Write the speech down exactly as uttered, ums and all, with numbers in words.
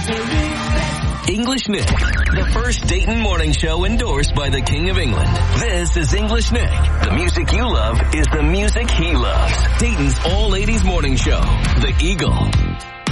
English Nick, the first Dayton morning show endorsed by the King of England. This is English Nick. The music you love is the music he loves. Dayton's all-ladies morning show, The Eagle.